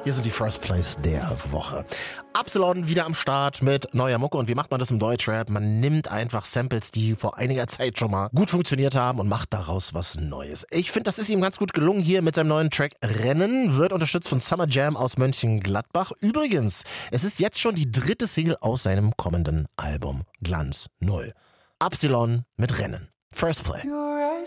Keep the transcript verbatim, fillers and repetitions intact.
Hier sind die First Place der Woche. Absalon wieder am Start mit neuer Mucke. Und wie macht man das im Deutschrap? Man nimmt einfach Samples, die vor einiger Zeit schon mal gut funktioniert haben und macht daraus was Neues. Ich finde, das ist ihm ganz gut gelungen hier mit seinem neuen Track Rennen. Wird unterstützt von Summer Jam aus Mönchengladbach. Übrigens, es ist jetzt schon die dritte Single aus seinem kommenden Album Glanz null. Absalon mit Rennen. First Play.